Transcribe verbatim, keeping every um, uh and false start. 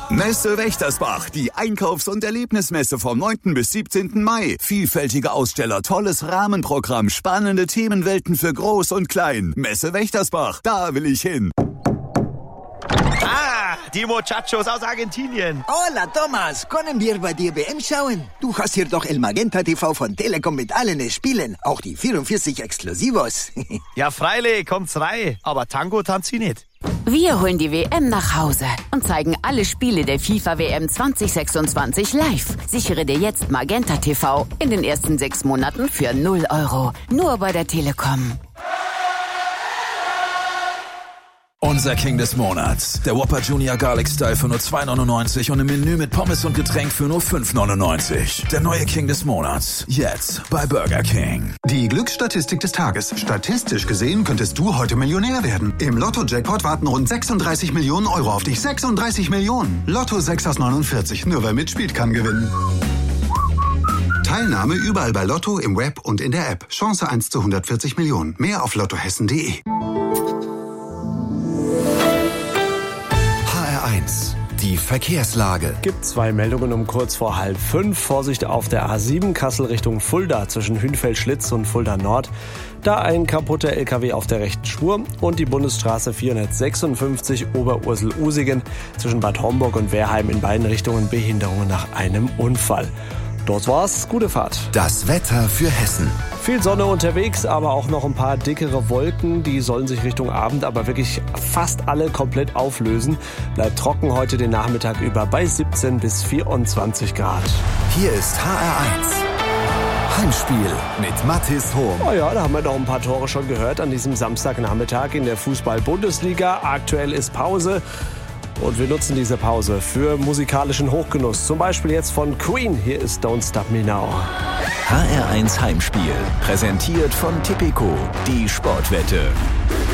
Messe Wächtersbach, die Einkaufs- und Erlebnismesse vom neunten bis siebzehnten Mai. Vielfältige Aussteller, tolles Rahmenprogramm, spannende Themenwelten für Groß und Klein. Messe Wächtersbach, da will ich hin. Ah, die Muchachos aus Argentinien. Hola, Thomas. Können wir bei dir W M schauen? Du hast hier doch El Magenta T V von Telekom mit allen Spielen. Auch die vierundvierzig Exklusivos. Ja, freilich, kommt's rein. Aber Tango tanzt sie nicht. Wir holen die W M nach Hause und zeigen alle Spiele der FIFA W M zwanzig sechsundzwanzig live. Sichere dir jetzt Magenta T V in den ersten sechs Monaten für null Euro. Nur bei der Telekom. Unser King des Monats. Der Whopper Junior Garlic Style für nur zwei neunundneunzig und im Menü mit Pommes und Getränk für nur fünf neunundneunzig. Der neue King des Monats. Jetzt bei Burger King. Die Glücksstatistik des Tages. Statistisch gesehen könntest du heute Millionär werden. Im Lotto-Jackpot warten rund sechsunddreißig Millionen Euro auf dich. sechsunddreißig Millionen. Lotto sechs aus neunundvierzig. Nur wer mitspielt, kann gewinnen. Teilnahme überall bei Lotto, im Web und in der App. Chance eins zu hundertvierzig Millionen. Mehr auf lottohessen punkt de. Die Verkehrslage. Gibt zwei Meldungen um kurz vor halb fünf. Vorsicht auf der A sieben Kassel Richtung Fulda zwischen Hünfeld-Schlitz und Fulda Nord. Da ein kaputter L K W auf der rechten Spur und die Bundesstraße vierhundertsechsundfünfzig Oberursel-Usigen zwischen Bad Homburg und Wehrheim in beiden Richtungen Behinderungen nach einem Unfall. Dort war's. Gute Fahrt. Das Wetter für Hessen. Viel Sonne unterwegs, aber auch noch ein paar dickere Wolken. Die sollen sich Richtung Abend aber wirklich fast alle komplett auflösen. Bleibt trocken heute den Nachmittag über bei siebzehn bis vierundzwanzig Grad. Hier ist H R eins. Heimspiel mit Mathis Hohm. Oh ja, da haben wir noch ein paar Tore schon gehört an diesem Samstagnachmittag in der Fußball-Bundesliga. Aktuell ist Pause. Und wir nutzen diese Pause für musikalischen Hochgenuss. Zum Beispiel jetzt von Queen. Hier ist Don't Stop Me Now. H R eins Heimspiel. Präsentiert von Tipico. Die Sportwette.